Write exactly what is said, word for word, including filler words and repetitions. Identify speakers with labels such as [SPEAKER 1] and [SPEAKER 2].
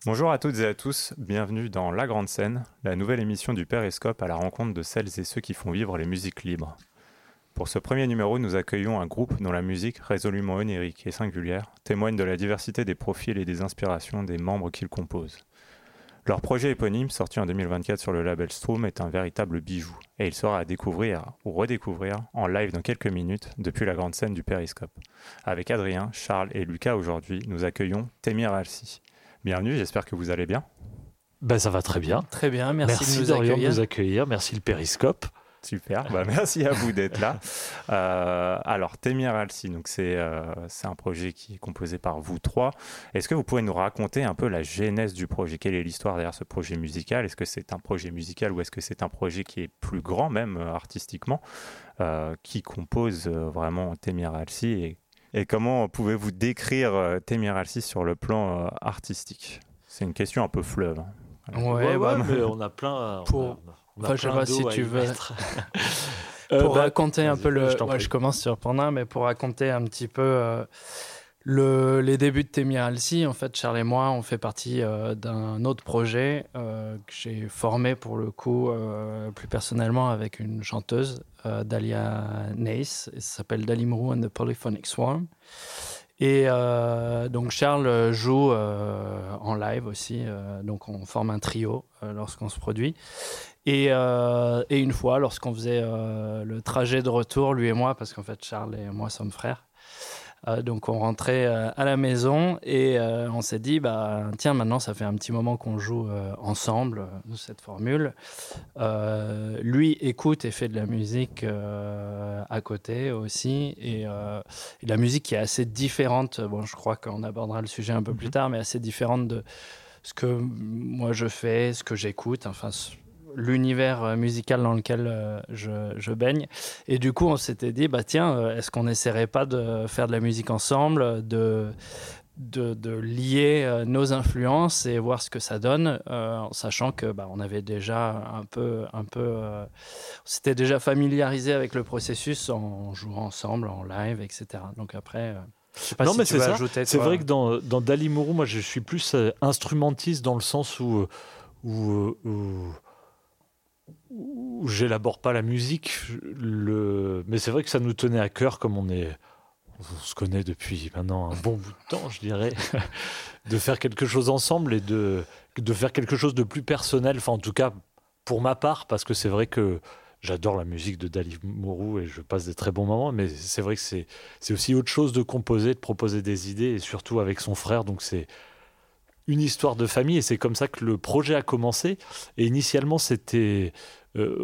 [SPEAKER 1] Bonjour à toutes et à tous, bienvenue dans La Grande Scène, la nouvelle émission du Périscope à la rencontre de celles et ceux qui font vivre les musiques libres. Pour ce premier numéro, nous accueillons un groupe dont la musique, résolument onirique et singulière, témoigne de la diversité des profils et des inspirations des membres qui le composent. Leur projet éponyme, sorti en deux mille vingt-quatre sur le label Stroom, est un véritable bijou, et il sera à découvrir ou redécouvrir en live dans quelques minutes depuis la grande scène du Périscope. Avec Adrien, Charles et Lucas aujourd'hui, nous accueillons Temir Alsi. Bienvenue, j'espère que vous allez bien.
[SPEAKER 2] Ben, ça va très bien.
[SPEAKER 3] Très bien, merci,
[SPEAKER 2] merci
[SPEAKER 3] de nous
[SPEAKER 2] Dorian
[SPEAKER 3] accueillir.
[SPEAKER 2] de nous accueillir, merci le Périscope.
[SPEAKER 1] Super, bah merci à vous d'être là. Euh, alors, Temir Alsi, donc c'est, euh, c'est un projet qui est composé par vous trois. Est-ce que vous pouvez nous raconter un peu la genèse du projet ? Quelle est l'histoire derrière ce projet musical ? Est-ce que c'est un projet musical ou est-ce que c'est un projet qui est plus grand même euh, artistiquement, euh, qui compose euh, vraiment Temir Alsi et, et comment pouvez-vous décrire euh, Temir Alsi sur le plan euh, artistique ? C'est une question un peu fleuve. Hein.
[SPEAKER 3] Ouais,
[SPEAKER 2] ouais,
[SPEAKER 3] bah,
[SPEAKER 2] ouais, mais on a plein.
[SPEAKER 3] Pour...
[SPEAKER 2] On a, on a
[SPEAKER 3] enfin, je sais pas si tu veux.
[SPEAKER 2] euh,
[SPEAKER 3] pour
[SPEAKER 2] bah,
[SPEAKER 3] raconter un peu le.
[SPEAKER 2] Je,
[SPEAKER 3] ouais, je commence sur Pandin, mais pour raconter un petit peu euh, le... les débuts de Temir Alsi, en fait, Charles et moi, on fait partie euh, d'un autre projet euh, que j'ai formé pour le coup euh, plus personnellement avec une chanteuse, euh, Dalia Nace. Ça s'appelle Dalimru and the Polyphonic Swarm. Et euh, donc Charles joue euh, en live aussi, euh, donc on forme un trio euh, lorsqu'on se produit. Et, euh, et une fois, lorsqu'on faisait euh, le trajet de retour, lui et moi, parce qu'en fait Charles et moi sommes frères, euh, donc on rentrait euh, à la maison et euh, on s'est dit, bah, tiens, maintenant ça fait un petit moment qu'on joue euh, ensemble, euh, cette formule. Euh, lui écoute et fait de la musique euh, à côté aussi, et, euh, et de la musique qui est assez différente, bon, je crois qu'on abordera le sujet un peu plus tard, mais assez différente de ce que moi je fais, ce que j'écoute, enfin l'univers musical dans lequel euh, je, je baigne. Et du coup on s'était dit, bah tiens, euh, est-ce qu'on n'essaierait pas de faire de la musique ensemble, de De, de lier euh, nos influences et voir ce que ça donne, euh, en sachant que bah, on avait déjà un peu, un peu, euh, on s'était déjà familiarisé avec le processus en jouant ensemble, en live, et cetera. Donc après, euh, je sais pas
[SPEAKER 2] non,
[SPEAKER 3] si
[SPEAKER 2] mais
[SPEAKER 3] tu
[SPEAKER 2] c'est
[SPEAKER 3] veux
[SPEAKER 2] ça.
[SPEAKER 3] ajouter.
[SPEAKER 2] C'est
[SPEAKER 3] toi.
[SPEAKER 2] vrai que dans, dans Dalimuru, moi je suis plus euh, instrumentiste dans le sens où, où, où, où j'élabore pas la musique. Le... Mais c'est vrai que ça nous tenait à cœur, comme on est. On se connaît depuis maintenant un bon bout de temps, je dirais, de faire quelque chose ensemble et de, de faire quelque chose de plus personnel, enfin en tout cas pour ma part, parce que c'est vrai que j'adore la musique de Dalimuru et je passe des très bons moments, mais c'est vrai que c'est, c'est aussi autre chose de composer, de proposer des idées, et surtout avec son frère, donc c'est une histoire de famille, et c'est comme ça que le projet a commencé. Et initialement, c'était... Euh,